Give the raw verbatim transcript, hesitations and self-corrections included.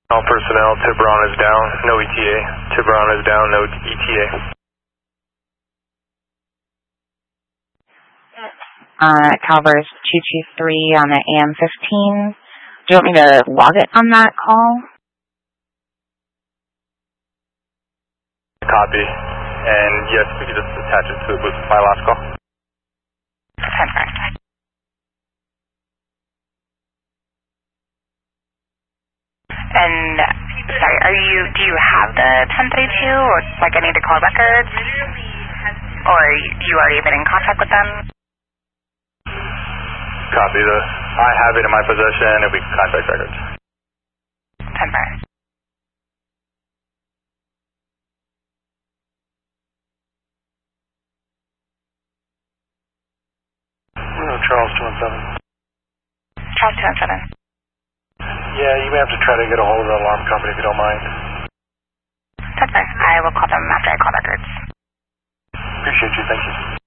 All personnel, Tiburon is down, no E T A. Tiburon is down, no E T A. Uh, Calvers two two three on the A M fifteen. Do you want me to log it on that call? Copy. And yes, we can just attach it to it with my last call. Perfect. And, sorry, are you, do you have the ten thirty-two, or, like, I need to call records? Or you already been in contact with them? Copy. The, I have it in my possession and we can contact records. Perfect. Oh, Charles two one seven. Charles two one seven. Yeah, you may have to try to get a hold of the alarm company if you don't mind. Perfect. I will call them after I call records. Appreciate you, thank you.